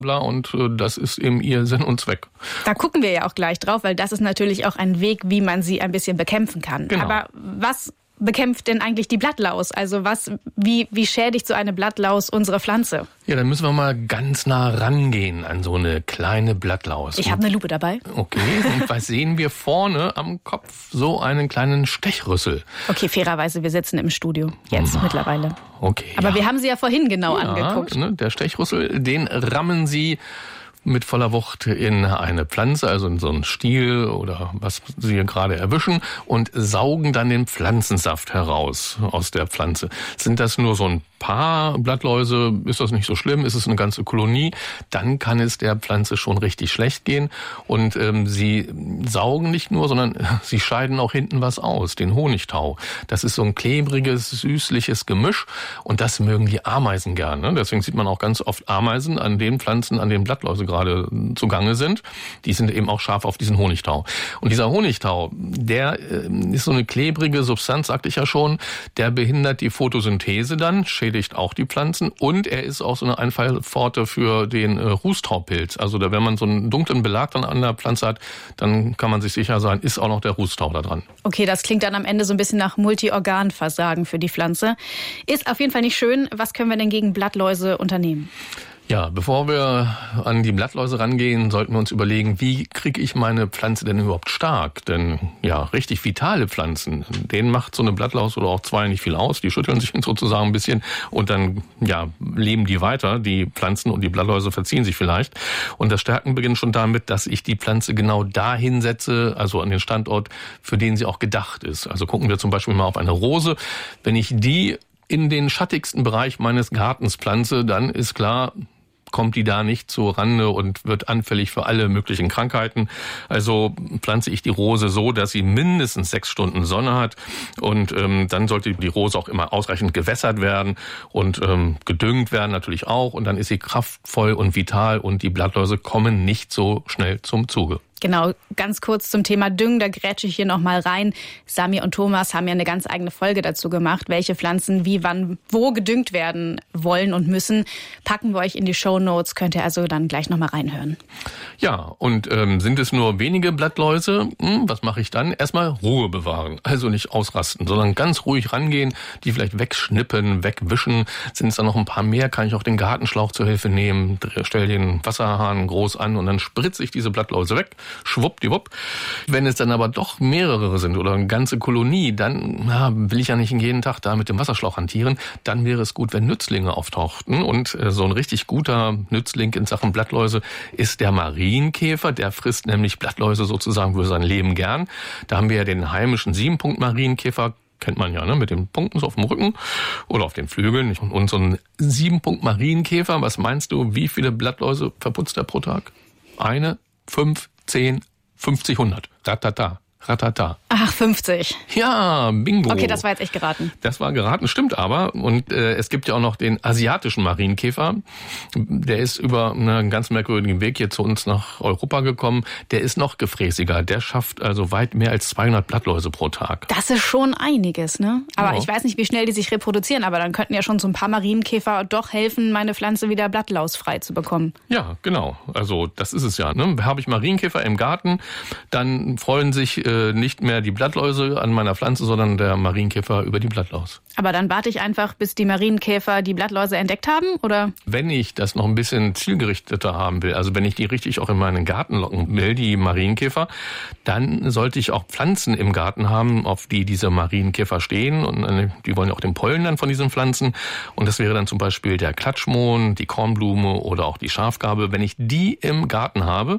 und das ist eben ihr Sinn und Zweck. Da gucken wir ja auch gleich drauf, weil das ist natürlich auch ein Weg, wie man sie ein bisschen bekämpfen kann. Genau. Aber was bekämpft denn eigentlich die Blattlaus? Also wie schädigt so eine Blattlaus unsere Pflanze? Ja, dann müssen wir mal ganz nah rangehen an so eine kleine Blattlaus. Ich habe eine Lupe dabei. Okay, und was sehen wir vorne am Kopf? So einen kleinen Stechrüssel. Okay, fairerweise, wir sitzen im Studio jetzt mittlerweile. Okay. Aber wir haben sie ja vorhin genau angeguckt. Ne, der Stechrüssel, den rammen Sie mit voller Wucht in eine Pflanze, also in so einen Stiel oder was Sie gerade erwischen und saugen dann den Pflanzensaft heraus aus der Pflanze. Sind das nur so ein paar Blattläuse, ist das nicht so schlimm, ist es eine ganze Kolonie, dann kann es der Pflanze schon richtig schlecht gehen und sie saugen nicht nur, sondern sie scheiden auch hinten was aus, den Honigtau. Das ist so ein klebriges, süßliches Gemisch und das mögen die Ameisen gern. Ne? Deswegen sieht man auch ganz oft Ameisen an den Pflanzen, an denen Blattläuse gerade zugange sind. Die sind eben auch scharf auf diesen Honigtau. Und dieser Honigtau, der ist so eine klebrige Substanz, sagte ich ja schon, der behindert die Photosynthese dann, schädigt auch die Pflanzen und er ist auch so eine Einfallpforte für den Rußtaupilz. Also wenn man so einen dunklen Belag dann an der Pflanze hat, dann kann man sich sicher sein, ist auch noch der Rußtau da dran. Okay, das klingt dann am Ende so ein bisschen nach Multiorganversagen für die Pflanze. Ist auf jeden Fall nicht schön. Was können wir denn gegen Blattläuse unternehmen? Ja, bevor wir an die Blattläuse rangehen, sollten wir uns überlegen, wie kriege ich meine Pflanze denn überhaupt stark? Denn ja, richtig vitale Pflanzen, denen macht so eine Blattlaus oder auch zwei nicht viel aus. Die schütteln sich sozusagen ein bisschen und dann ja leben die weiter. Die Pflanzen und die Blattläuse verziehen sich vielleicht. Und das Stärken beginnt schon damit, dass ich die Pflanze genau dahin setze, also an den Standort, für den sie auch gedacht ist. Also gucken wir zum Beispiel mal auf eine Rose. Wenn ich die in den schattigsten Bereich meines Gartens pflanze, dann ist klar, kommt die da nicht zur Rande und wird anfällig für alle möglichen Krankheiten. Also pflanze ich die Rose so, dass sie mindestens 6 Stunden Sonne hat und dann sollte die Rose auch immer ausreichend gewässert werden und gedüngt werden natürlich auch und dann ist sie kraftvoll und vital und die Blattläuse kommen nicht so schnell zum Zuge. Genau, ganz kurz zum Thema Düngen, da grätsche ich hier nochmal rein. Samir und Thomas haben ja eine ganz eigene Folge dazu gemacht, welche Pflanzen wie, wann, wo gedüngt werden wollen und müssen. Packen wir euch in die Shownotes, könnt ihr also dann gleich nochmal reinhören. Ja, und sind es nur wenige Blattläuse? Was mache ich dann? Erstmal Ruhe bewahren, also nicht ausrasten, sondern ganz ruhig rangehen, die vielleicht wegschnippen, wegwischen. Sind es dann noch ein paar mehr, kann ich auch den Gartenschlauch zur Hilfe nehmen, stell den Wasserhahn groß an und dann spritze ich diese Blattläuse weg. Schwuppdiwupp. Wenn es dann aber doch mehrere sind oder eine ganze Kolonie, dann will ich ja nicht jeden Tag da mit dem Wasserschlauch hantieren. Dann wäre es gut, wenn Nützlinge auftauchten. Und so ein richtig guter Nützling in Sachen Blattläuse ist der Marienkäfer. Der frisst nämlich Blattläuse sozusagen für sein Leben gern. Da haben wir ja den heimischen 7-Punkt-Marienkäfer. Kennt man ja, ne? Mit den Punkten so auf dem Rücken oder auf den Flügeln. Und so ein 7-Punkt-Marienkäfer, was meinst du, wie viele Blattläuse verputzt er pro Tag? 1, 5, 10, 50, 100. Ratata, ratata. Ach, 50. Ja, bingo. Okay, das war jetzt echt geraten. Das war geraten, stimmt aber. Und es gibt ja auch noch den asiatischen Marienkäfer. Der ist über einen ganz merkwürdigen Weg hier zu uns nach Europa gekommen. Der ist noch gefräßiger. Der schafft also weit mehr als 200 Blattläuse pro Tag. Das ist schon einiges, ne? Aber Ja. Ich weiß nicht, wie schnell die sich reproduzieren, aber dann könnten ja schon so ein paar Marienkäfer doch helfen, meine Pflanze wieder blattlausfrei zu bekommen. Ja, genau. Also das ist es ja. Ne? Habe ich Marienkäfer im Garten, dann freuen sich nicht mehr die Blattläuse an meiner Pflanze, sondern der Marienkäfer über die Blattlaus. Aber dann warte ich einfach, bis die Marienkäfer die Blattläuse entdeckt haben, oder? Wenn ich das noch ein bisschen zielgerichteter haben will, also wenn ich die richtig auch in meinen Garten locken will, die Marienkäfer, dann sollte ich auch Pflanzen im Garten haben, auf die diese Marienkäfer stehen. Und die wollen ja auch den Pollen dann von diesen Pflanzen. Und das wäre dann zum Beispiel der Klatschmohn, die Kornblume oder auch die Schafgarbe. Wenn ich die im Garten habe,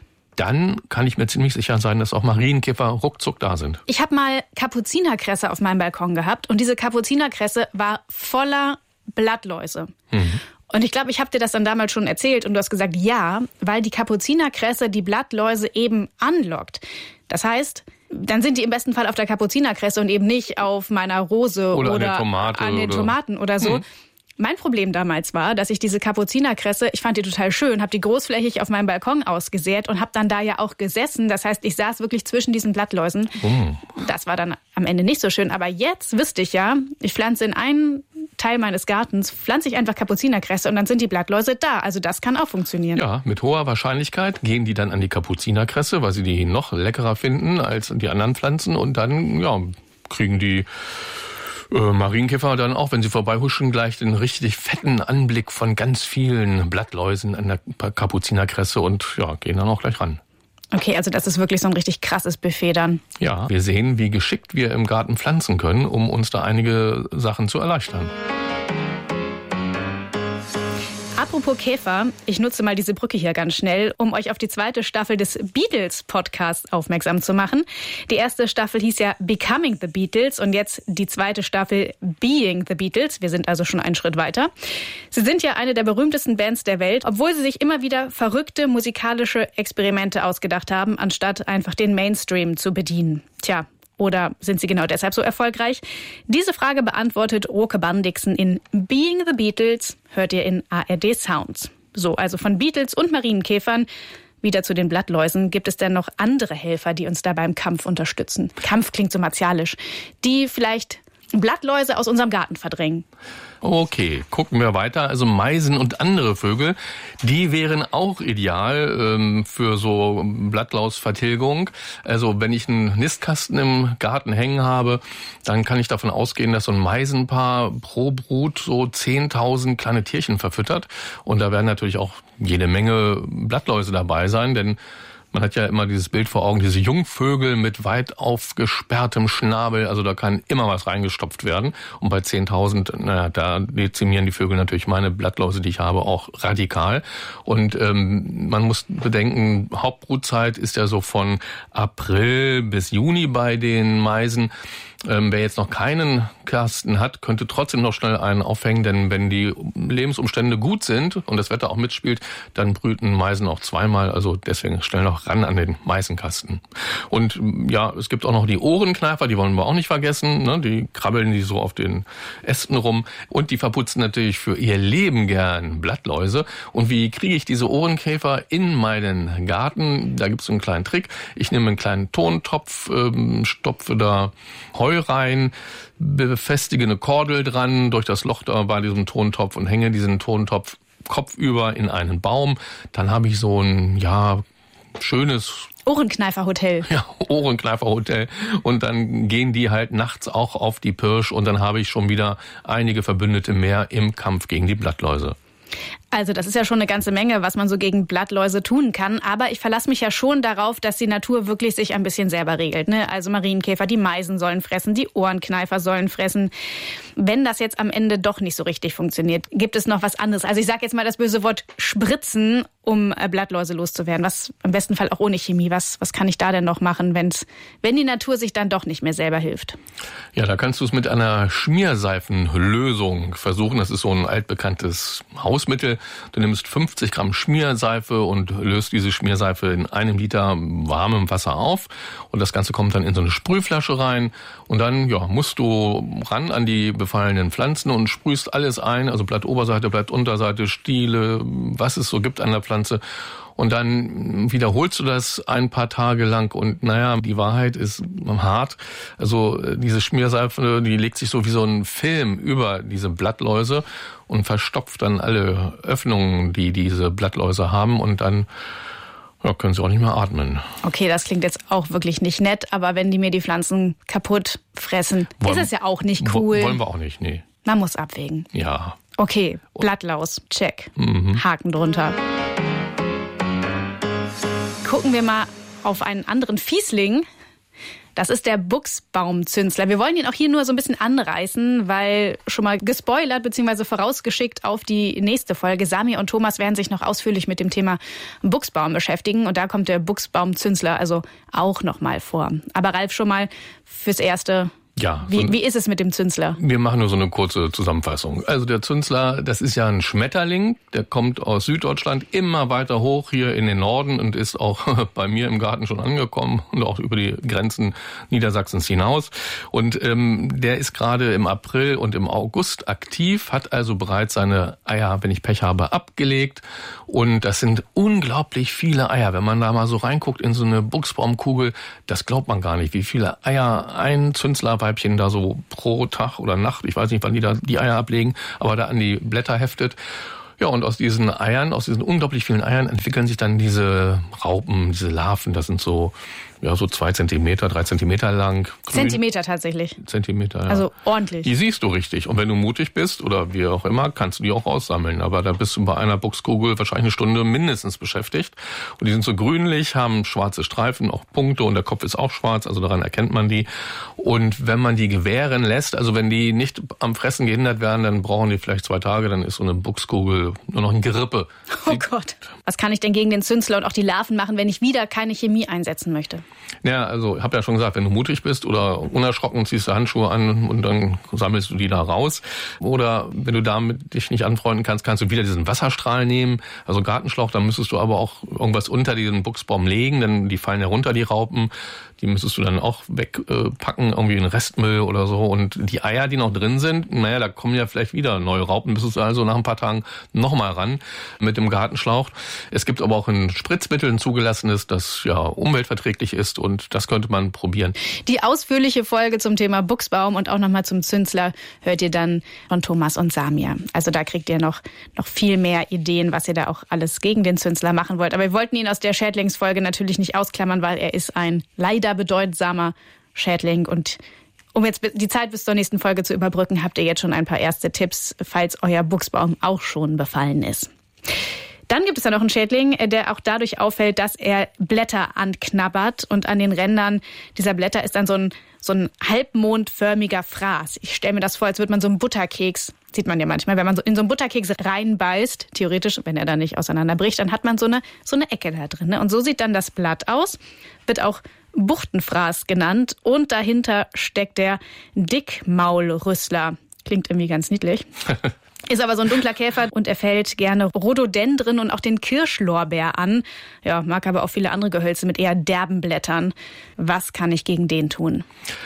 dann kann ich mir ziemlich sicher sein, dass auch Marienkäfer ruckzuck da sind. Ich habe mal Kapuzinerkresse auf meinem Balkon gehabt und diese Kapuzinerkresse war voller Blattläuse. Und ich glaube, ich habe dir das dann damals schon erzählt und du hast gesagt, ja, weil die Kapuzinerkresse die Blattläuse eben anlockt. Das heißt, dann sind die im besten Fall auf der Kapuzinerkresse und eben nicht auf meiner Rose oder an den Tomaten oder so. Mein Problem damals war, dass ich diese Kapuzinerkresse, ich fand die total schön, habe die großflächig auf meinem Balkon ausgesät und habe dann da ja auch gesessen. Das heißt, ich saß wirklich zwischen diesen Blattläusen. Das war dann am Ende nicht so schön. Aber jetzt wüsste ich ja, ich pflanze in einen Teil meines Gartens pflanze ich einfach Kapuzinerkresse und dann sind die Blattläuse da. Also das kann auch funktionieren. Ja, mit hoher Wahrscheinlichkeit gehen die dann an die Kapuzinerkresse, weil sie die noch leckerer finden als die anderen Pflanzen. Und dann kriegen die Marienkäfer dann auch, wenn sie vorbeihuschen, gleich den richtig fetten Anblick von ganz vielen Blattläusen an der Kapuzinerkresse und gehen dann auch gleich ran. Okay, also das ist wirklich so ein richtig krasses Buffet dann. Ja, wir sehen, wie geschickt wir im Garten pflanzen können, um uns da einige Sachen zu erleichtern. Apropos Käfer, ich nutze mal diese Brücke hier ganz schnell, um euch auf die zweite Staffel des Beatles-Podcasts aufmerksam zu machen. Die erste Staffel hieß ja Becoming the Beatles und jetzt die zweite Staffel Being the Beatles. Wir sind also schon einen Schritt weiter. Sie sind ja eine der berühmtesten Bands der Welt, obwohl sie sich immer wieder verrückte musikalische Experimente ausgedacht haben, anstatt einfach den Mainstream zu bedienen. Tja. Oder sind sie genau deshalb so erfolgreich? Diese Frage beantwortet Roke Bandixen in Being the Beatles, hört ihr in ARD Sounds. So, also von Beatles und Marienkäfern wieder zu den Blattläusen. Gibt es denn noch andere Helfer, die uns da beim Kampf unterstützen? Kampf klingt so martialisch. Die vielleicht Blattläuse aus unserem Garten verdrängen. Okay, gucken wir weiter. Also Meisen und andere Vögel, die wären auch ideal für so Blattlausvertilgung. Also wenn ich einen Nistkasten im Garten hängen habe, dann kann ich davon ausgehen, dass so ein Meisenpaar pro Brut so 10.000 kleine Tierchen verfüttert. Und da werden natürlich auch jede Menge Blattläuse dabei sein, denn man hat ja immer dieses Bild vor Augen, diese Jungvögel mit weit aufgesperrtem Schnabel, also da kann immer was reingestopft werden. Und bei 10.000, da dezimieren die Vögel natürlich meine Blattläuse, die ich habe, auch radikal. Und man muss bedenken, Hauptbrutzeit ist ja so von April bis Juni bei den Meisen. Wer jetzt noch keinen Kasten hat, könnte trotzdem noch schnell einen aufhängen, denn wenn die Lebensumstände gut sind und das Wetter auch mitspielt, dann brüten Meisen auch zweimal, also deswegen schnell noch ran an den Meisenkasten. Und es gibt auch noch die Ohrenkneifer, die wollen wir auch nicht vergessen, ne? Die krabbeln die so auf den Ästen rum und die verputzen natürlich für ihr Leben gern Blattläuse. Und wie kriege ich diese Ohrenkäfer in meinen Garten? Da gibt's einen kleinen Trick. Ich nehme einen kleinen Tontopf, stopfe da Heu rein, befestige eine Kordel dran durch das Loch da bei diesem Tontopf und hänge diesen Tontopf kopfüber in einen Baum. Dann habe ich so ein, schönes Ohrenkneiferhotel. Ja, Ohrenkneiferhotel. Und dann gehen die halt nachts auch auf die Pirsch und dann habe ich schon wieder einige Verbündete mehr im Kampf gegen die Blattläuse. Also das ist ja schon eine ganze Menge, was man so gegen Blattläuse tun kann. Aber ich verlasse mich ja schon darauf, dass die Natur wirklich sich ein bisschen selber regelt, ne? Also Marienkäfer, die Meisen sollen fressen, die Ohrenkneifer sollen fressen. Wenn das jetzt am Ende doch nicht so richtig funktioniert, gibt es noch was anderes. Also ich sage jetzt mal das böse Wort spritzen, um Blattläuse loszuwerden. Was im besten Fall auch ohne Chemie. Was kann ich da denn noch machen, wenn die Natur sich dann doch nicht mehr selber hilft? Ja, da kannst du es mit einer Schmierseifenlösung versuchen. Das ist so ein altbekanntes Hausmittel. Du nimmst 50 Gramm Schmierseife und löst diese Schmierseife in 1 Liter warmem Wasser auf. Und das Ganze kommt dann in so eine Sprühflasche rein. Und dann musst du ran an die befallenen Pflanzen und sprühst alles ein. Also Blattoberseite, Blattunterseite, Stiele, was es so gibt an der Pflanze. Und dann wiederholst du das ein paar Tage lang und die Wahrheit ist hart. Also diese Schmierseife, die legt sich so wie so ein Film über diese Blattläuse und verstopft dann alle Öffnungen, die diese Blattläuse haben und dann können sie auch nicht mehr atmen. Okay, das klingt jetzt auch wirklich nicht nett, aber wenn die mir die Pflanzen kaputt fressen, ist es ja auch nicht cool. Wollen wir auch nicht, nee. Man muss abwägen. Ja. Okay, Blattlaus, check. Haken drunter. Gucken wir mal auf einen anderen Fiesling. Das ist der Buchsbaumzünsler. Wir wollen ihn auch hier nur so ein bisschen anreißen, weil schon mal gespoilert bzw. vorausgeschickt auf die nächste Folge. Samir und Thomas werden sich noch ausführlich mit dem Thema Buchsbaum beschäftigen. Und da kommt der Buchsbaumzünsler also auch noch mal vor. Aber Ralf, schon mal fürs Erste. Ja. Wie ist es mit dem Zünsler? Wir machen nur so eine kurze Zusammenfassung. Also der Zünsler, das ist ja ein Schmetterling, der kommt aus Süddeutschland immer weiter hoch hier in den Norden und ist auch bei mir im Garten schon angekommen und auch über die Grenzen Niedersachsens hinaus. Und der ist gerade im April und im August aktiv, hat also bereits seine Eier, wenn ich Pech habe, abgelegt. Und das sind unglaublich viele Eier. Wenn man da mal so reinguckt in so eine Buchsbaumkugel, das glaubt man gar nicht, wie viele Eier ein Zünslerweib Weibchen da so pro Tag oder Nacht, ich weiß nicht, wann die da die Eier ablegen, aber da an die Blätter heftet. Ja, und aus diesen Eiern, aus diesen unglaublich vielen Eiern entwickeln sich dann diese Raupen, diese Larven. Das sind so 2 Zentimeter, 3 Zentimeter lang. Grün. Zentimeter tatsächlich. Zentimeter, ja. Also ordentlich. Die siehst du richtig. Und wenn du mutig bist oder wie auch immer, kannst du die auch aussammeln. Aber da bist du bei einer Buchskugel wahrscheinlich eine Stunde mindestens beschäftigt. Und die sind so grünlich, haben schwarze Streifen, auch Punkte und der Kopf ist auch schwarz. Also daran erkennt man die. Und wenn man die gewähren lässt, also wenn die nicht am Fressen gehindert werden, dann brauchen die vielleicht 2 Tage. Dann ist so eine Buchskugel nur noch ein Gerippe. Oh Gott. Was kann ich denn gegen den Zünsler und auch die Larven machen, wenn ich wieder keine Chemie einsetzen möchte? Ja, also ich habe ja schon gesagt, wenn du mutig bist oder unerschrocken, ziehst du Handschuhe an und dann sammelst du die da raus. Oder wenn du damit dich nicht anfreunden kannst, kannst du wieder diesen Wasserstrahl nehmen, also Gartenschlauch, dann müsstest du aber auch irgendwas unter diesen Buchsbaum legen, denn die fallen herunter, die Raupen. Die müsstest du dann auch wegpacken, irgendwie in Restmüll oder so. Und die Eier, die noch drin sind, da kommen ja vielleicht wieder neue Raupen. Müsstest du also nach ein paar Tagen nochmal ran mit dem Gartenschlauch. Es gibt aber auch ein Spritzmittel, ein zugelassenes, das ja umweltverträglich ist und das könnte man probieren. Die ausführliche Folge zum Thema Buchsbaum und auch nochmal zum Zünsler hört ihr dann von Thomas und Samir. Also da kriegt ihr noch viel mehr Ideen, was ihr da auch alles gegen den Zünsler machen wollt. Aber wir wollten ihn aus der Schädlingsfolge natürlich nicht ausklammern, weil er ist ein leider bedeutsamer Schädling. Und um jetzt die Zeit bis zur nächsten Folge zu überbrücken, habt ihr jetzt schon ein paar erste Tipps, falls euer Buchsbaum auch schon befallen ist. Dann gibt es ja noch einen Schädling, der auch dadurch auffällt, dass er Blätter anknabbert. Und an den Rändern dieser Blätter ist dann so ein halbmondförmiger Fraß. Ich stelle mir das vor, als würde man so einen Butterkeks, sieht man ja manchmal, wenn man so in so einen Butterkeks reinbeißt, theoretisch, wenn er dann nicht auseinanderbricht, dann hat man so eine Ecke da drin. Ne? Und so sieht dann das Blatt aus, wird auch Buchtenfraß genannt. Und dahinter steckt der Dickmaulrüssler. Klingt irgendwie ganz niedlich. Ist aber so ein dunkler Käfer und er fällt gerne Rhododendren und auch den Kirschlorbeer an. Ja, mag aber auch viele andere Gehölze mit eher derben Blättern. Was kann ich gegen den tun?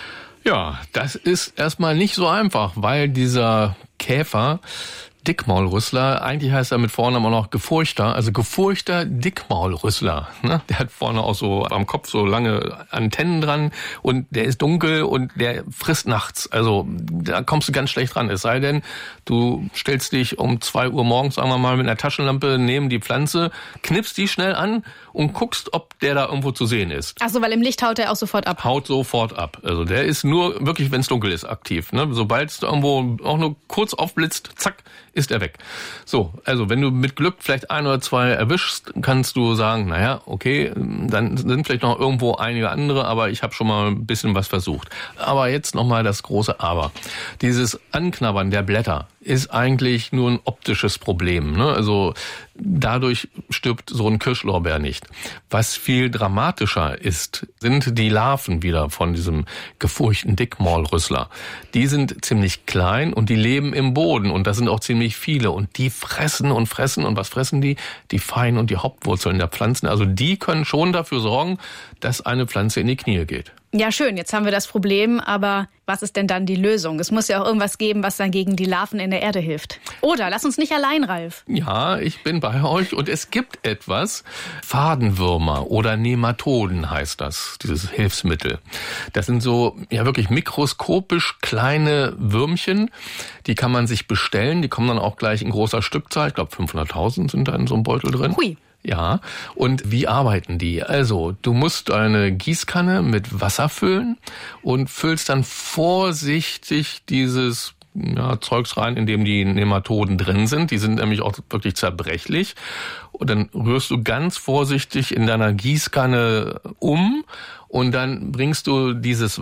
Ja, das ist erstmal nicht so einfach, weil dieser Käfer, Dickmaulrüssler, eigentlich heißt er mit Vornamen auch noch Gefurchter, also gefurchter Dickmaulrüssler. Ne? Der hat vorne auch so am Kopf so lange Antennen dran und der ist dunkel und der frisst nachts. Also da kommst du ganz schlecht ran. Es sei denn, du stellst dich um 2 Uhr morgens, sagen wir mal, mit einer Taschenlampe neben die Pflanze, knippst die schnell an und guckst, ob der da irgendwo zu sehen ist. Ach so, weil im Licht haut er auch sofort ab. Haut sofort ab. Also der ist nur wirklich, wenn es dunkel ist, aktiv. Ne? Sobald es irgendwo auch nur kurz aufblitzt, zack, ist er weg. So, also wenn du mit Glück vielleicht 1 oder 2 erwischst, kannst du sagen, naja, okay, dann sind vielleicht noch irgendwo einige andere, aber ich habe schon mal ein bisschen was versucht. Aber jetzt nochmal das große Aber. Dieses Anknabbern der Blätter ist eigentlich nur ein optisches Problem. Ne? Also dadurch stirbt so ein Kirschlorbeer nicht. Was viel dramatischer ist, sind die Larven wieder von diesem gefurchten Dickmaulrüssler. Die sind ziemlich klein und die leben im Boden und das sind auch ziemlich viele und die fressen und fressen. Und was fressen die? Die Fein- und die Hauptwurzeln der Pflanzen. Also die können schon dafür sorgen, dass eine Pflanze in die Knie geht. Ja, schön, jetzt haben wir das Problem, aber was ist denn dann die Lösung? Es muss ja auch irgendwas geben, was dann gegen die Larven in der Erde hilft. Oder lass uns nicht allein, Ralf. Ja, ich bin bei euch und es gibt etwas, Fadenwürmer oder Nematoden heißt das, dieses Hilfsmittel. Das sind so wirklich mikroskopisch kleine Würmchen, die kann man sich bestellen, die kommen dann auch gleich in großer Stückzahl, ich glaube 500.000 sind da in so einem Beutel drin. Hui. Ja, und wie arbeiten die? Also, du musst eine Gießkanne mit Wasser füllen und füllst dann vorsichtig dieses Zeugs rein, in dem die Nematoden drin sind. Die sind nämlich auch wirklich zerbrechlich. Und dann rührst du ganz vorsichtig in deiner Gießkanne um und dann bringst du dieses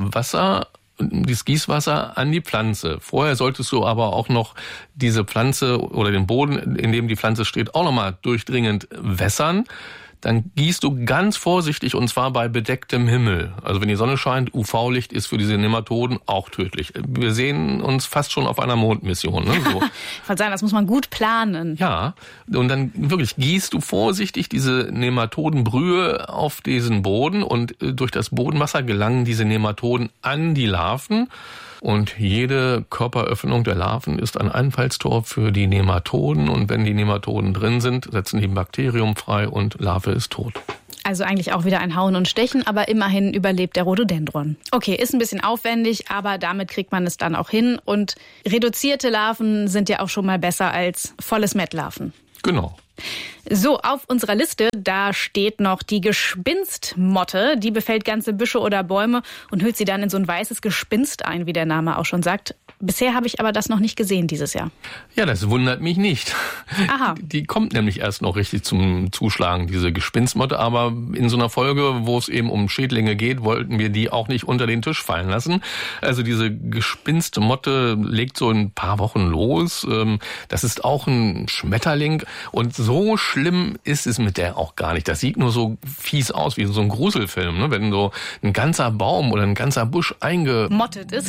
Gießwasser an die Pflanze. Vorher solltest du aber auch noch diese Pflanze oder den Boden, in dem die Pflanze steht, auch nochmal durchdringend wässern. Dann gießt du ganz vorsichtig und zwar bei bedecktem Himmel. Also wenn die Sonne scheint, UV-Licht ist für diese Nematoden auch tödlich. Wir sehen uns fast schon auf einer Mondmission. Ne? So. Ich wollte sagen, das muss man gut planen. Ja, und dann wirklich gießt du vorsichtig diese Nematodenbrühe auf diesen Boden und durch das Bodenwasser gelangen diese Nematoden an die Larven. Und jede Körperöffnung der Larven ist ein Einfallstor für die Nematoden. Und wenn die Nematoden drin sind, setzen die ein Bakterium frei und Larve ist tot. Also eigentlich auch wieder ein Hauen und Stechen, aber immerhin überlebt der Rhododendron. Okay, ist ein bisschen aufwendig, aber damit kriegt man es dann auch hin. Und reduzierte Larven sind ja auch schon mal besser als volles Mettlarven. Genau. So, auf unserer Liste, da steht noch die Gespinstmotte. Die befällt ganze Büsche oder Bäume und hüllt sie dann in so ein weißes Gespinst ein, wie der Name auch schon sagt. Bisher habe ich aber das noch nicht gesehen dieses Jahr. Ja, das wundert mich nicht. Aha. Die kommt nämlich erst noch richtig zum Zuschlagen, diese Gespinstmotte. Aber in so einer Folge, wo es eben um Schädlinge geht, wollten wir die auch nicht unter den Tisch fallen lassen. Also diese Gespinstmotte legt so ein paar Wochen los. Das ist auch ein Schmetterling. Und so schlimm ist es mit der auch gar nicht. Das sieht nur so fies aus, wie so ein Gruselfilm, ne? Wenn so ein ganzer Baum oder ein ganzer Busch eingemottet ist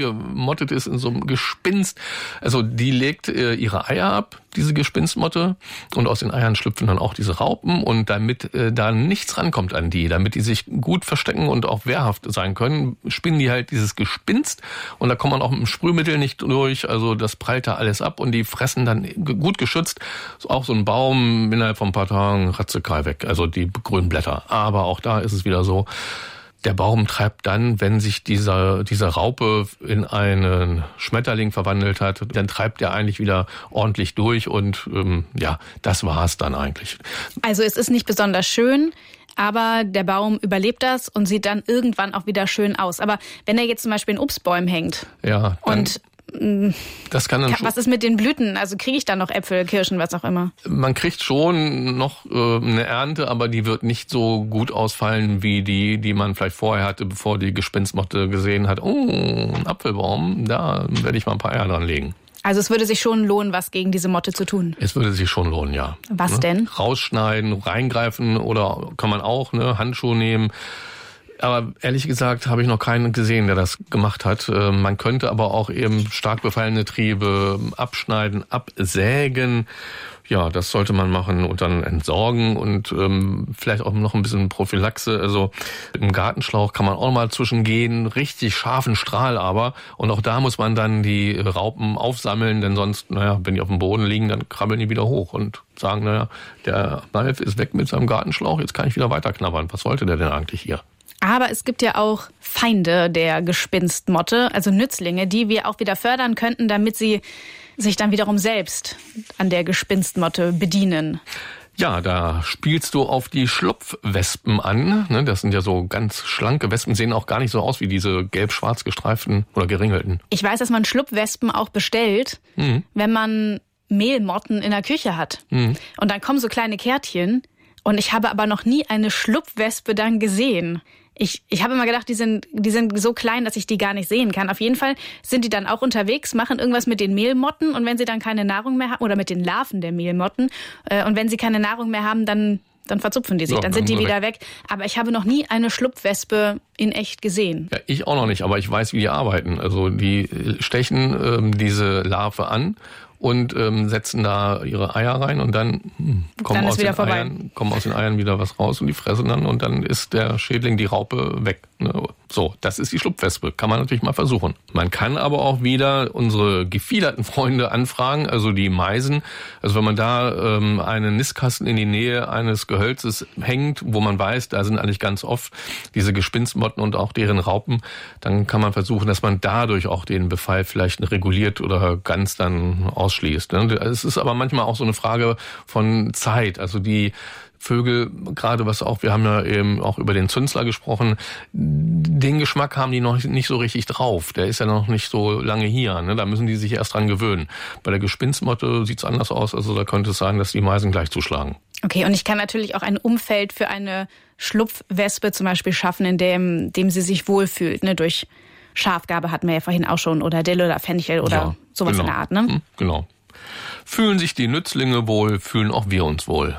in so einem Gespinst. Also die legt ihre Eier ab, diese Gespinstmotte, und aus den Eiern schlüpfen dann auch diese Raupen. Und damit da nichts rankommt an die, damit die sich gut verstecken und auch wehrhaft sein können, spinnen die halt dieses Gespinst, und da kommt man auch mit dem Sprühmittel nicht durch. Also das prallt da alles ab und die fressen dann gut geschützt auch so ein Baum innerhalb von ein paar Tagen ratzekrall weg, also die grünen Blätter. Aber auch da ist es wieder so, der Baum treibt dann, wenn sich diese Raupe in einen Schmetterling verwandelt hat, dann treibt er eigentlich wieder ordentlich durch, und das war's dann eigentlich. Also es ist nicht besonders schön, aber der Baum überlebt das und sieht dann irgendwann auch wieder schön aus. Aber wenn er jetzt zum Beispiel in Obstbäumen hängt, ja, dann, und das kann dann schon. Was ist mit den Blüten? Also kriege ich dann noch Äpfel, Kirschen, was auch immer? Man kriegt schon noch eine Ernte, aber die wird nicht so gut ausfallen wie die man vielleicht vorher hatte, bevor die Gespinstmotte gesehen hat, oh, ein Apfelbaum, da werde ich mal ein paar Eier dran legen. Also es würde sich schon lohnen, was gegen diese Motte zu tun? Es würde sich schon lohnen, ja. Was denn? Rausschneiden, reingreifen, oder kann man auch, Handschuhe nehmen. Aber ehrlich gesagt habe ich noch keinen gesehen, der das gemacht hat. Man könnte aber auch eben stark befallene Triebe abschneiden, absägen. Ja, das sollte man machen und dann entsorgen und vielleicht auch noch ein bisschen Prophylaxe. Also im Gartenschlauch kann man auch mal zwischengehen, richtig scharfen Strahl aber. Und auch da muss man dann die Raupen aufsammeln, denn sonst, wenn die auf dem Boden liegen, dann krabbeln die wieder hoch und sagen, der Malf ist weg mit seinem Gartenschlauch, jetzt kann ich wieder weiterknabbern. Was wollte der denn eigentlich hier? Aber es gibt ja auch Feinde der Gespinstmotte, also Nützlinge, die wir auch wieder fördern könnten, damit sie sich dann wiederum selbst an der Gespinstmotte bedienen. Ja, da spielst du auf die Schlupfwespen an. Das sind ja so ganz schlanke Wespen, sehen auch gar nicht so aus wie diese gelb-schwarz gestreiften oder geringelten. Ich weiß, dass man Schlupfwespen auch bestellt, wenn man Mehlmotten in der Küche hat. Und dann kommen so kleine Kärtchen. Und ich habe aber noch nie eine Schlupfwespe dann gesehen. Ich habe immer gedacht, die sind so klein, dass ich die gar nicht sehen kann. Auf jeden Fall sind die dann auch unterwegs, machen irgendwas mit den Mehlmotten, und wenn sie dann keine Nahrung mehr haben, oder mit den Larven der Mehlmotten, und wenn sie keine Nahrung mehr haben, dann verzupfen die sich, dann sind die wieder weg. Aber ich habe noch nie eine Schlupfwespe in echt gesehen. Ja, ich auch noch nicht, aber ich weiß, wie die arbeiten. Also die stechen diese Larve an und setzen da ihre Eier rein, und dann kommen aus den Eiern wieder was raus, und die fressen dann, und dann ist der Schädling, die Raupe, weg. So, das ist die Schlupfwespe. Kann man natürlich mal versuchen. Man kann aber auch wieder unsere gefiederten Freunde anfragen, also die Meisen. Also wenn man da einen Nistkasten in die Nähe eines Gehölzes hängt, wo man weiß, da sind eigentlich ganz oft diese Gespinstmotten und auch deren Raupen, dann kann man versuchen, dass man dadurch auch den Befall vielleicht reguliert oder ganz dann ausschließt. Es ist aber manchmal auch so eine Frage von Zeit. Also die Vögel, gerade wir haben ja eben auch über den Zünsler gesprochen, den Geschmack haben die noch nicht so richtig drauf. Der ist ja noch nicht so lange hier. Da müssen die sich erst dran gewöhnen. Bei der Gespinstmotte sieht's anders aus. Also da könnte es sein, dass die Meisen gleich zuschlagen. Okay, und ich kann natürlich auch ein Umfeld für eine Schlupfwespe zum Beispiel schaffen, in dem sie sich wohlfühlt. Durch Schafgarbe hatten wir ja vorhin auch schon, oder Dill oder Fenchel oder sowas in der Art. Genau. Fühlen sich die Nützlinge wohl, fühlen auch wir uns wohl.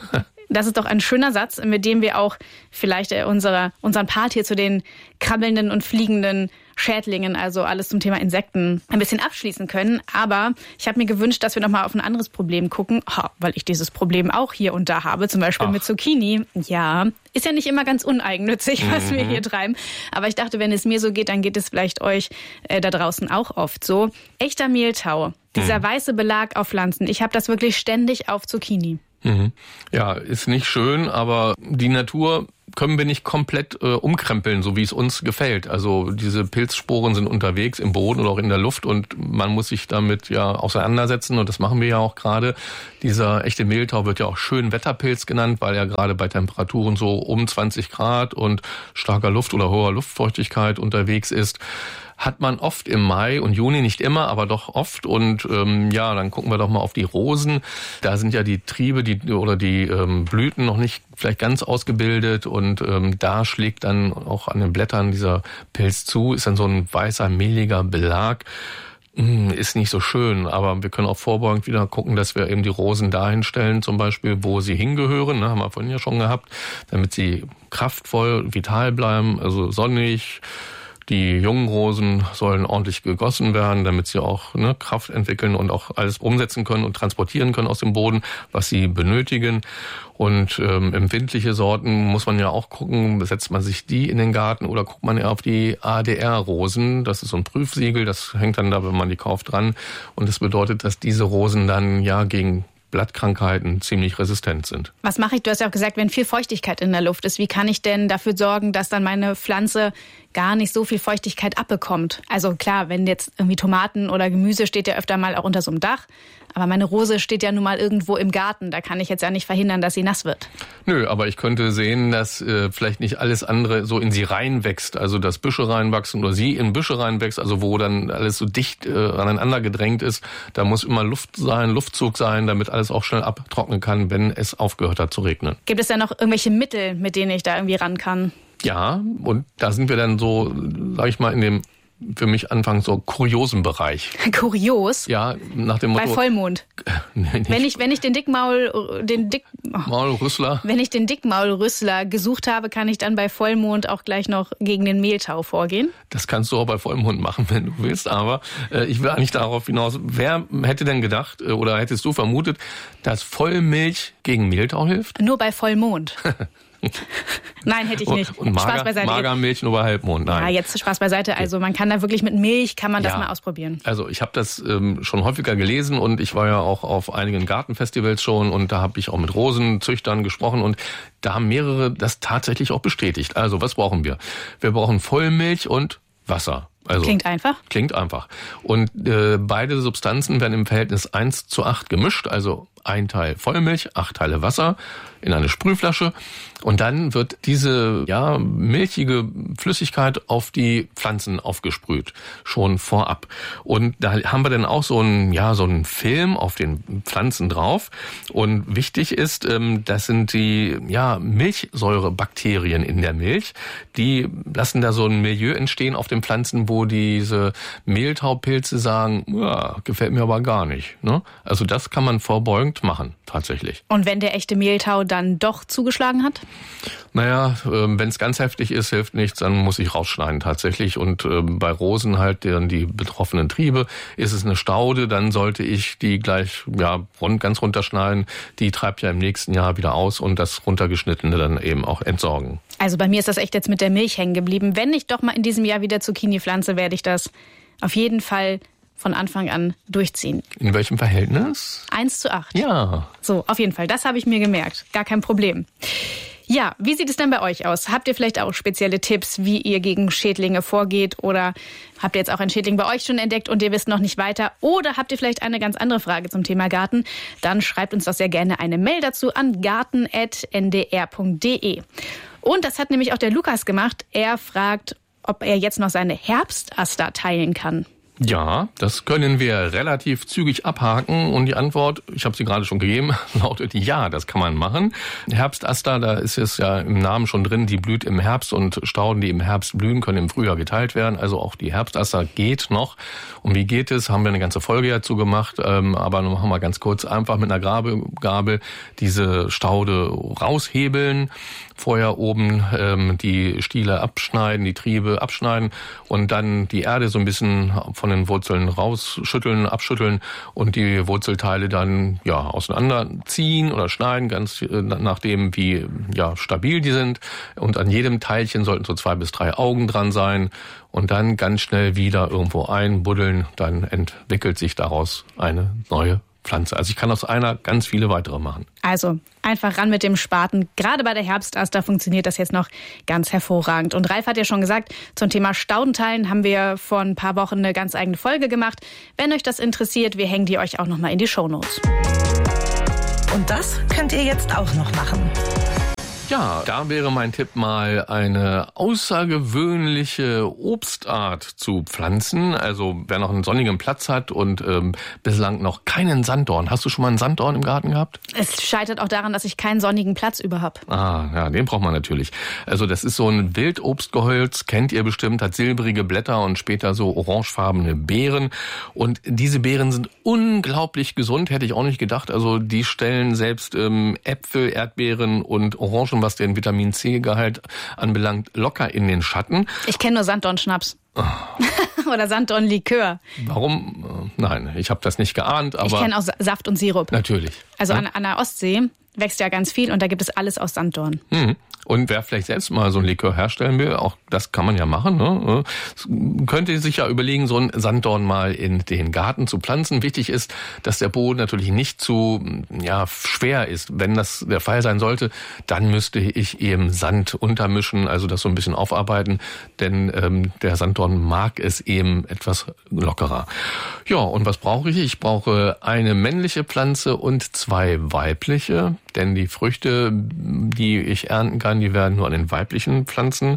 Das ist doch ein schöner Satz, mit dem wir auch vielleicht unseren Part hier zu den krabbelnden und fliegenden Schädlingen, also alles zum Thema Insekten, ein bisschen abschließen können. Aber ich habe mir gewünscht, dass wir nochmal auf ein anderes Problem gucken, weil ich dieses Problem auch hier und da habe, zum Beispiel mit Zucchini. Ja, ist ja nicht immer ganz uneigennützig, was wir hier treiben. Aber ich dachte, wenn es mir so geht, dann geht es vielleicht euch da draußen auch oft so. Echter Mehltau, dieser weiße Belag auf Pflanzen, ich habe das wirklich ständig auf Zucchini. Ja, ist nicht schön, aber die Natur können wir nicht komplett umkrempeln, so wie es uns gefällt. Also diese Pilzsporen sind unterwegs im Boden oder auch in der Luft und man muss sich damit ja auseinandersetzen und das machen wir ja auch gerade. Dieser echte Mehltau wird ja auch Schönwetterpilz genannt, weil er gerade bei Temperaturen so um 20 Grad und starker Luft oder hoher Luftfeuchtigkeit unterwegs ist. Hat man oft im Mai und Juni, nicht immer, aber doch oft. Und dann gucken wir doch mal auf die Rosen. Da sind ja die Triebe die Blüten noch nicht vielleicht ganz ausgebildet. Und da schlägt dann auch an den Blättern dieser Pilz zu. Ist dann so ein weißer, mehliger Belag. Ist nicht so schön, aber wir können auch vorbeugend wieder gucken, dass wir eben die Rosen dahin stellen, zum Beispiel, wo sie hingehören, ne, haben wir vorhin ja schon gehabt, damit sie kraftvoll, vital bleiben, also sonnig. Die jungen Rosen sollen ordentlich gegossen werden, damit sie auch Kraft entwickeln und auch alles umsetzen können und transportieren können aus dem Boden, was sie benötigen. Und empfindliche Sorten muss man ja auch gucken, setzt man sich die in den Garten oder guckt man eher auf die ADR-Rosen. Das ist so ein Prüfsiegel, das hängt dann da, wenn man die kauft, dran. Und das bedeutet, dass diese Rosen dann ja gegen Blattkrankheiten ziemlich resistent sind. Was mache ich? Du hast ja auch gesagt, wenn viel Feuchtigkeit in der Luft ist, wie kann ich denn dafür sorgen, dass dann meine Pflanze gar nicht so viel Feuchtigkeit abbekommt? Also klar, wenn jetzt irgendwie Tomaten oder Gemüse steht ja öfter mal auch unter so einem Dach, aber meine Rose steht ja nun mal irgendwo im Garten, da kann ich jetzt ja nicht verhindern, dass sie nass wird. Nö, aber ich könnte sehen, dass vielleicht nicht alles andere so in sie reinwächst, also dass Büsche reinwachsen oder sie in Büsche reinwächst, also wo dann alles so dicht aneinander gedrängt ist. Da muss immer Luft sein, Luftzug sein, damit alles auch schnell abtrocknen kann, wenn es aufgehört hat zu regnen. Gibt es da noch irgendwelche Mittel, mit denen ich da irgendwie ran kann? Ja, und da sind wir dann so, sag ich mal, in dem für mich anfangs so kuriosen Bereich. Kurios? Ja, nach dem Motto. Bei Vollmond. Nee, wenn ich den Maulrüssler. Wenn ich den Dickmaulrüssler gesucht habe, kann ich dann bei Vollmond auch gleich noch gegen den Mehltau vorgehen? Das kannst du auch bei Vollmond machen, wenn du willst. Aber ich will eigentlich darauf hinaus, wer hätte denn gedacht oder hättest du vermutet, dass Vollmilch gegen Mehltau hilft? Nur bei Vollmond. Nein, hätte ich nicht. Und Spaß beiseite. Magermilch nur bei Halbmond. Nein. Ja, jetzt Spaß beiseite. Also man kann da wirklich mit Milch, kann man das mal ausprobieren. Also ich habe das schon häufiger gelesen und ich war ja auch auf einigen Gartenfestivals schon und da habe ich auch mit Rosenzüchtern gesprochen und da haben mehrere das tatsächlich auch bestätigt. Also was brauchen wir? Wir brauchen Vollmilch und Wasser. Also, klingt einfach. Klingt einfach. Und beide Substanzen werden im Verhältnis 1:8 gemischt, also 1 Teil Vollmilch, 8 Teile Wasser in eine Sprühflasche. Und dann wird diese milchige Flüssigkeit auf die Pflanzen aufgesprüht, schon vorab. Und da haben wir dann auch so einen Film auf den Pflanzen drauf. Und wichtig ist, das sind die Milchsäurebakterien in der Milch. Die lassen da so ein Milieu entstehen auf den Pflanzen, wo diese Mehltaupilze sagen, ja, gefällt mir aber gar nicht. Ne? Also das kann man vorbeugend machen, tatsächlich. Und wenn der echte Mehltau dann doch zugeschlagen hat? Naja, wenn es ganz heftig ist, hilft nichts, dann muss ich rausschneiden tatsächlich. Und bei Rosen halt, deren die betroffenen Triebe, ist es eine Staude, dann sollte ich die gleich ganz runterschneiden. Die treibt ja im nächsten Jahr wieder aus und das runtergeschnittene dann eben auch entsorgen. Also bei mir ist das echt jetzt mit der Milch hängen geblieben. Wenn ich doch mal in diesem Jahr wieder Zucchini pflanze, werde ich das auf jeden Fall von Anfang an durchziehen. In welchem Verhältnis? 1:8. Ja. So, auf jeden Fall. Das habe ich mir gemerkt. Gar kein Problem. Ja, wie sieht es denn bei euch aus? Habt ihr vielleicht auch spezielle Tipps, wie ihr gegen Schädlinge vorgeht? Oder habt ihr jetzt auch einen Schädling bei euch schon entdeckt und ihr wisst noch nicht weiter? Oder habt ihr vielleicht eine ganz andere Frage zum Thema Garten? Dann schreibt uns doch sehr gerne eine Mail dazu an garten@ndr.de. Und das hat nämlich auch der Lukas gemacht. Er fragt, ob er jetzt noch seine Herbstaster teilen kann. Ja, das können wir relativ zügig abhaken und die Antwort, ich habe sie gerade schon gegeben, lautet ja, das kann man machen. Herbstaster, da ist es ja im Namen schon drin, die blüht im Herbst und Stauden, die im Herbst blühen, können im Frühjahr geteilt werden. Also auch die Herbstaster geht noch. Und wie geht es? Haben wir eine ganze Folge dazu gemacht, aber nur machen wir ganz kurz einfach mit einer Gabel diese Staude raushebeln. Vorher oben die Stiele abschneiden, die Triebe abschneiden und dann die Erde so ein bisschen von den Wurzeln rausschütteln, abschütteln und die Wurzelteile dann auseinanderziehen oder schneiden, ganz nachdem wie stabil die sind. Und an jedem Teilchen sollten so 2 bis 3 Augen dran sein und dann ganz schnell wieder irgendwo einbuddeln. Dann entwickelt sich daraus eine neue Pflanze. Also ich kann aus einer ganz viele weitere machen. Also einfach ran mit dem Spaten. Gerade bei der Herbstaster funktioniert das jetzt noch ganz hervorragend. Und Ralf hat ja schon gesagt, zum Thema Staudenteilen haben wir vor ein paar Wochen eine ganz eigene Folge gemacht. Wenn euch das interessiert, wir hängen die euch auch nochmal in die Shownotes. Und das könnt ihr jetzt auch noch machen. Ja, da wäre mein Tipp mal eine außergewöhnliche Obstart zu pflanzen. Also wer noch einen sonnigen Platz hat und bislang noch keinen Sanddorn. Hast du schon mal einen Sanddorn im Garten gehabt? Es scheitert auch daran, dass ich keinen sonnigen Platz über habe. Ja, den braucht man natürlich. Also das ist so ein Wildobstgehölz, kennt ihr bestimmt, hat silbrige Blätter und später so orangefarbene Beeren. Und diese Beeren sind unglaublich gesund, hätte ich auch nicht gedacht. Also die stellen selbst Äpfel, Erdbeeren und Orangen, was den Vitamin-C-Gehalt anbelangt, locker in den Schatten. Ich kenne nur Sanddornschnaps. Oder Sanddornlikör. Warum? Nein, ich habe das nicht geahnt. Aber ich kenne auch Saft und Sirup. Natürlich. Also an der Ostsee wächst ja ganz viel und da gibt es alles aus Sanddorn. Und wer vielleicht selbst mal so ein Likör herstellen will, auch das kann man ja machen, ne? Könnte sich ja überlegen, so einen Sanddorn mal in den Garten zu pflanzen. Wichtig ist, dass der Boden natürlich nicht zu schwer ist. Wenn das der Fall sein sollte, dann müsste ich eben Sand untermischen, also das so ein bisschen aufarbeiten, denn der Sanddorn mag es eben etwas lockerer. Ja, und was brauche ich? Ich brauche eine männliche Pflanze und 2 weibliche, denn die Früchte, die ich ernten kann, die werden nur an den weiblichen Pflanzen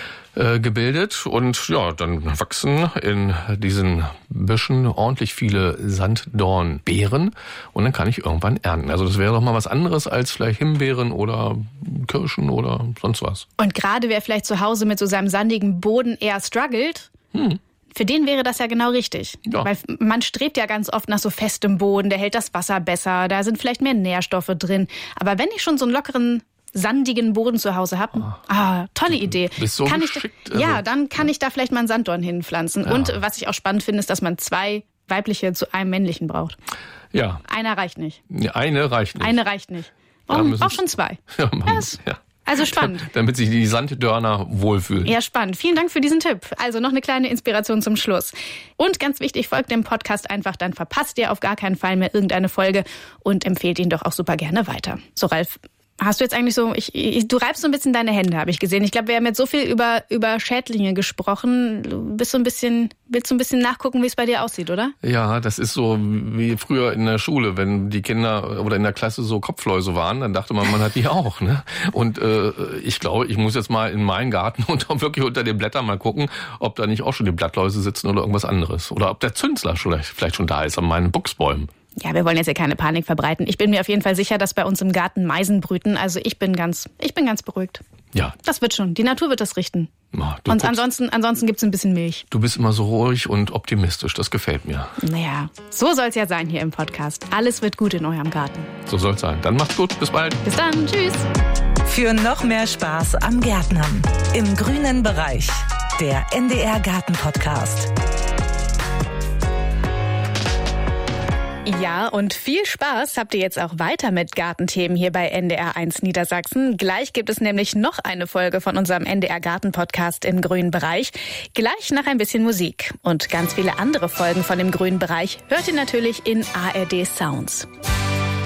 gebildet. Und ja, dann wachsen in diesen Büschen ordentlich viele Sanddornbeeren und dann kann ich irgendwann ernten. Also das wäre doch mal was anderes als vielleicht Himbeeren oder Kirschen oder sonst was. Und gerade wer vielleicht zu Hause mit so seinem sandigen Boden eher struggelt, für den wäre das ja genau richtig. Ja. Weil man strebt ja ganz oft nach so festem Boden, der hält das Wasser besser, da sind vielleicht mehr Nährstoffe drin. Aber wenn ich schon so einen lockeren, sandigen Boden zu Hause habe, tolle Idee. Bist so geschickt, dann kann ich da vielleicht mal einen Sanddorn hinpflanzen. Ja. Und was ich auch spannend finde, ist, dass man 2 weibliche zu einem männlichen braucht. Ja. Einer reicht nicht. Eine reicht nicht. Eine reicht nicht. Auch schon 2. Ja, Also spannend. Damit sich die Sanddörner wohlfühlen. Ja, spannend. Vielen Dank für diesen Tipp. Also noch eine kleine Inspiration zum Schluss. Und ganz wichtig, folgt dem Podcast einfach, dann verpasst ihr auf gar keinen Fall mehr irgendeine Folge und empfehlt ihn doch auch super gerne weiter. So, Ralf, hast du jetzt eigentlich so, du reibst so ein bisschen deine Hände, habe ich gesehen. Ich glaube, wir haben jetzt so viel über Schädlinge gesprochen. Willst du ein bisschen nachgucken, wie es bei dir aussieht, oder? Ja, das ist so wie früher in der Schule, wenn die Kinder oder in der Klasse so Kopfläuse waren, dann dachte man hat die auch, ne? Und ich glaube, ich muss jetzt mal in meinen Garten und wirklich unter den Blättern mal gucken, ob da nicht auch schon die Blattläuse sitzen oder irgendwas anderes. Oder ob der Zünsler vielleicht schon da ist an meinen Buchsbäumen. Ja, wir wollen jetzt ja keine Panik verbreiten. Ich bin mir auf jeden Fall sicher, dass bei uns im Garten Meisen brüten. Also ich bin ganz beruhigt. Ja. Das wird schon. Die Natur wird das richten. Ja, und ansonsten gibt's ein bisschen Milch. Du bist immer so ruhig und optimistisch. Das gefällt mir. Naja, so soll's ja sein hier im Podcast. Alles wird gut in eurem Garten. So soll's sein. Dann macht's gut. Bis bald. Bis dann. Tschüss. Für noch mehr Spaß am Gärtnern im grünen Bereich. Der NDR Garten Podcast. Ja, und viel Spaß habt ihr jetzt auch weiter mit Gartenthemen hier bei NDR1 Niedersachsen. Gleich gibt es nämlich noch eine Folge von unserem NDR Garten Podcast im grünen Bereich. Gleich nach ein bisschen Musik. Und ganz viele andere Folgen von dem grünen Bereich hört ihr natürlich in ARD Sounds.